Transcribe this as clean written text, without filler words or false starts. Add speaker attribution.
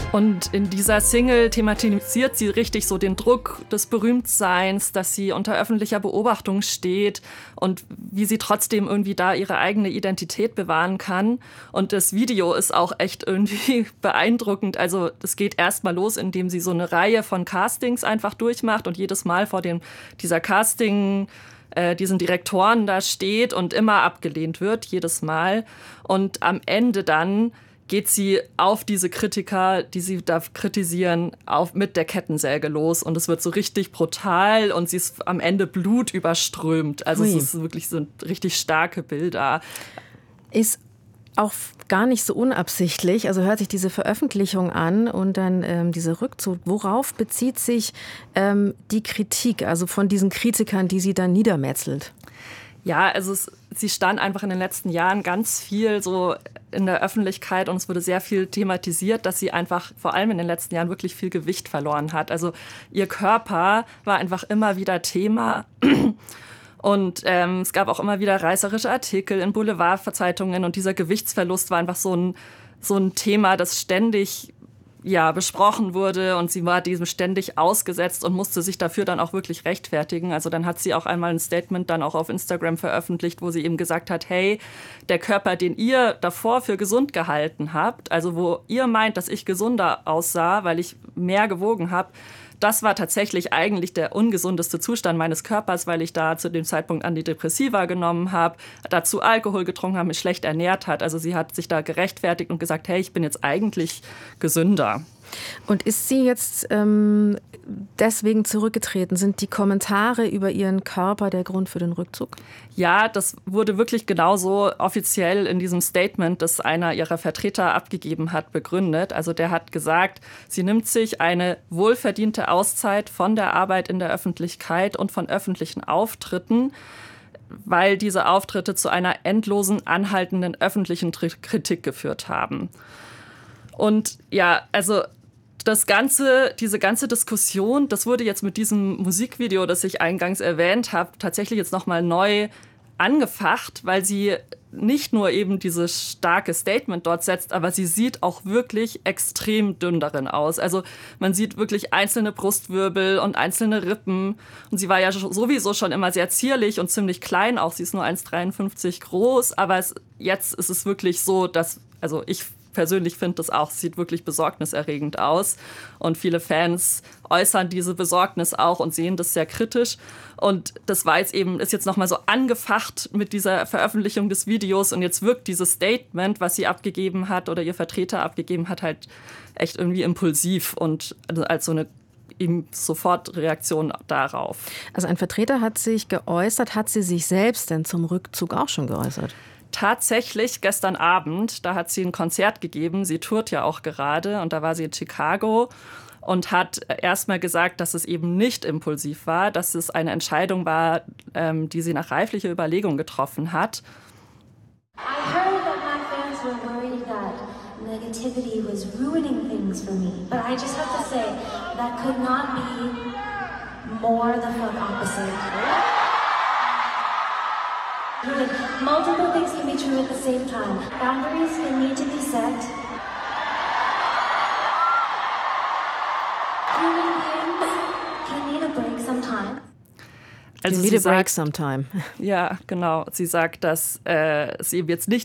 Speaker 1: Und in dieser Single thematisiert sie richtig so den Druck des Berühmtseins, dass sie unter öffentlicher Beobachtung steht und wie sie trotzdem irgendwie da ihre eigene Identität bewahren kann. Und das Video ist auch echt irgendwie beeindruckend. Also es geht erst mal los, indem sie so eine Reihe von Castings einfach durchmacht und jedes Mal vor dieser diesen Direktoren da steht und immer abgelehnt wird, jedes Mal. Und am Ende dann geht sie auf diese Kritiker, die sie da kritisieren, mit der Kettensäge los. Und es wird so richtig brutal und sie ist am Ende blutüberströmt. Also es ist wirklich so richtig starke Bilder.
Speaker 2: Ist auch gar nicht so unabsichtlich. Also hört sich diese Veröffentlichung an und dann dieser Rückzug. Worauf bezieht sich die Kritik, also von diesen Kritikern, die sie dann niedermetzelt?
Speaker 1: Ja, also sie stand einfach in den letzten Jahren ganz viel so in der Öffentlichkeit und es wurde sehr viel thematisiert, dass sie einfach vor allem in den letzten Jahren wirklich viel Gewicht verloren hat. Also ihr Körper war einfach immer wieder Thema. Und es gab auch immer wieder reißerische Artikel in Boulevardzeitungen und dieser Gewichtsverlust war einfach so ein Thema, das ständig besprochen wurde und sie war diesem ständig ausgesetzt und musste sich dafür dann auch wirklich rechtfertigen. Also dann hat sie auch einmal ein Statement dann auch auf Instagram veröffentlicht, wo sie eben gesagt hat, hey, der Körper, den ihr davor für gesund gehalten habt, also wo ihr meint, dass ich gesunder aussah, weil ich mehr gewogen habe, das war tatsächlich eigentlich der ungesundeste Zustand meines Körpers, weil ich da zu dem Zeitpunkt Antidepressiva genommen habe, dazu Alkohol getrunken habe, mich schlecht ernährt hat. Also sie hat sich da gerechtfertigt und gesagt, hey, ich bin jetzt eigentlich gesünder.
Speaker 2: Und ist sie jetzt deswegen zurückgetreten? Sind die Kommentare über ihren Körper der Grund für den Rückzug?
Speaker 1: Ja, das wurde wirklich genauso offiziell in diesem Statement, das einer ihrer Vertreter abgegeben hat, begründet. Also der hat gesagt, sie nimmt sich eine wohlverdiente Auszeit von der Arbeit in der Öffentlichkeit und von öffentlichen Auftritten, weil diese Auftritte zu einer endlosen, anhaltenden öffentlichen Kritik geführt haben. Und ja, also diese ganze Diskussion, das wurde jetzt mit diesem Musikvideo, das ich eingangs erwähnt habe, tatsächlich jetzt nochmal neu angefacht, weil sie nicht nur eben dieses starke Statement dort setzt, aber sie sieht auch wirklich extrem dünn darin aus. Also man sieht wirklich einzelne Brustwirbel und einzelne Rippen. Und sie war ja sowieso schon immer sehr zierlich und ziemlich klein auch. Sie ist nur 1,53 groß, aber jetzt ist es wirklich so, dass, also ich persönlich finde das auch, sieht wirklich besorgniserregend aus. Und viele Fans äußern diese Besorgnis auch und sehen das sehr kritisch. Und das war ist jetzt nochmal so angefacht mit dieser Veröffentlichung des Videos. Und jetzt wirkt dieses Statement, was sie abgegeben hat oder ihr Vertreter abgegeben hat, halt echt irgendwie impulsiv und als so eine Sofortreaktion darauf.
Speaker 2: Also ein Vertreter hat sich geäußert. Hat sie sich selbst denn zum Rückzug auch schon geäußert?
Speaker 1: Tatsächlich gestern Abend, da hat sie ein Konzert gegeben. Sie tourt ja auch gerade und da war sie in Chicago und hat erstmal gesagt, dass es eben nicht impulsiv war, dass es eine Entscheidung war, die sie nach reiflicher Überlegung getroffen hat.
Speaker 3: I heard that my fans were worried that negativity was ruining things for me. But I just have to say, that could not be more the fuck opposite. Multiple things can be true at the same time. Boundaries can need to be set. Human beings can need a break sometime.
Speaker 2: Also sie need a break sometime.
Speaker 1: Ja, genau. Sie sagt, dass sie jetzt nicht